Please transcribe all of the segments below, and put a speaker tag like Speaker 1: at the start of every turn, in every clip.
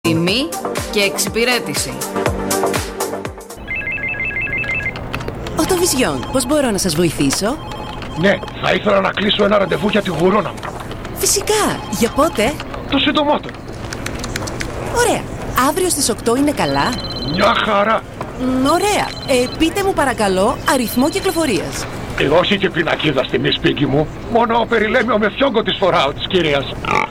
Speaker 1: Τιμή και εξυπηρέτηση.
Speaker 2: Οτοβιζιόν, πώς μπορώ να σας βοηθήσω?
Speaker 3: Ναι, θα ήθελα να κλείσω ένα ραντεβού για τη γουρόνα μου.
Speaker 2: Φυσικά, για πότε?
Speaker 3: Το συντομότερο.
Speaker 2: Ωραία, αύριο στις 8 είναι καλά?
Speaker 3: Μια χαρά.
Speaker 2: Ωραία, πείτε μου παρακαλώ αριθμό κυκλοφορίας.
Speaker 3: Όχι και πινακίδα στη μισπίκη μου. Μόνο περιλέμιο με φιόγκο της φοράω της κυρίας.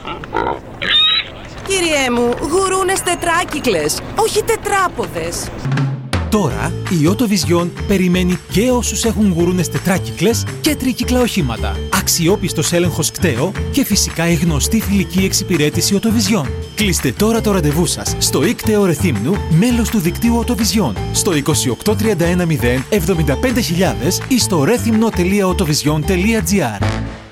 Speaker 2: Κυριέ μου, γουρούνες τετράκυκλες, όχι τετράποδες.
Speaker 4: Τώρα η Οτοβιζιόν περιμένει και όσους έχουν γουρούνες τετράκυκλες και τρίκυκλα οχήματα. Αξιόπιστος έλεγχος κταίο και φυσικά η γνωστή φιλική εξυπηρέτηση Οτοβιζιόν. Κλείστε τώρα το ραντεβού σας στο ΙΚΤΕΟ Ρεθύμνου, μέλος του δικτύου Οτοβιζιόν, στο 28310 75000 ή στο rethymno.otovision.gr.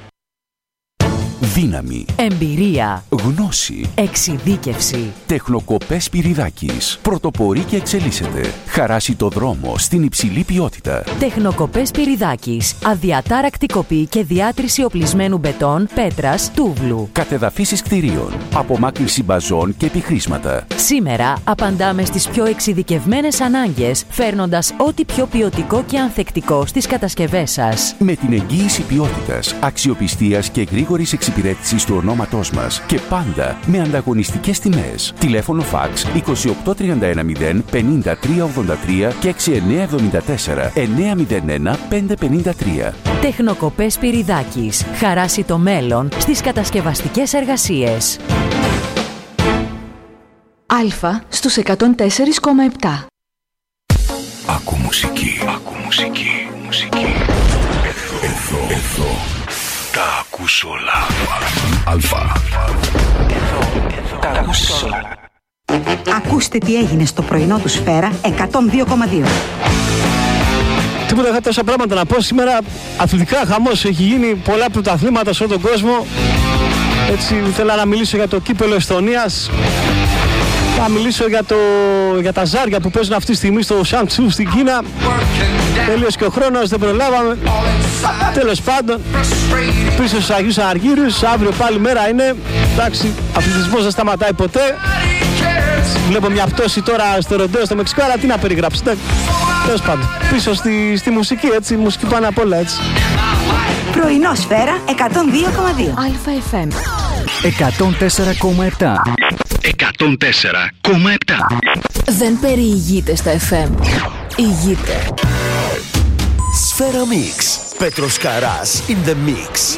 Speaker 5: Δύναμη,
Speaker 6: εμπειρία,
Speaker 5: γνώση,
Speaker 6: εξειδίκευση.
Speaker 5: Τεχνοκοπές Σπυριδάκης. Πρωτοπορεί και εξελίσσεται. Χαράσει το δρόμο στην υψηλή ποιότητα.
Speaker 6: Τεχνοκοπές Σπυριδάκης. Αδιατάρακτη κοπή και διάτρηση οπλισμένου μπετόν, πέτρας, τούβλου.
Speaker 5: Κατεδαφίσεις κτηρίων. Απομάκρυνση μπαζών και επιχρήσματα.
Speaker 6: Σήμερα απαντάμε στις πιο εξειδικευμένες ανάγκες, φέρνοντας ό,τι πιο ποιοτικό και ανθεκτικό στις κατασκευές σας.
Speaker 5: Με την εγγύηση ποιότητας, αξιοπιστίας και γρήγορης εξυπηρέτησης του ονόματός μας και πάντα με ανταγωνιστικές τιμές. Τηλέφωνο φαξ 28310 5383 και 6974 901 553.
Speaker 6: Τεχνοκοπές Σπυριδάκης. Χαράσει το μέλλον στις κατασκευαστικές εργασίες.
Speaker 7: Αλφα στους 104,7.
Speaker 5: Άκου μουσική. Άκου μουσική. Μουσική. Εδώ. Τα ακούς όλα. Αλφα. Τα ακούς όλα.
Speaker 8: Ακούστε τι έγινε στο πρωινό του Σφαίρα 102,2.
Speaker 9: Τίποτα, είχα τόσα πράγματα να πω σήμερα. Αθλητικά χαμός έχει γίνει, πολλά πρωταθλήματα σε όλο τον κόσμο. Έτσι θέλω να μιλήσω για το κύπελλο Εσθονίας. Θα μιλήσω για τα ζάρια που παίζουν αυτή τη στιγμή στο Σαντσού στην Κίνα. Τελείωσε και ο χρόνος, δεν προλάβαμε. Τέλος πάντων, πίσω στους Αγίους Αργύρους, αύριο πάλι μέρα είναι. Εντάξει, αθλητισμός δεν σταματάει ποτέ. Βλέπω μια πτώση τώρα στο ροντέο στο Μεξικό, αλλά τι να περιγράψει. Τέλος πάντων, πίσω στη μουσική, έτσι, η μουσική πάνω απ' όλα, έτσι.
Speaker 8: Πρωινό Σφαίρα 102,2.
Speaker 7: Αλφα FM
Speaker 6: 104,7.
Speaker 5: 104,7.
Speaker 7: Δεν περιηγείται στα FM. Ηγείται.
Speaker 10: Σφαίρα Mix. Πέτρος Καράς in the mix.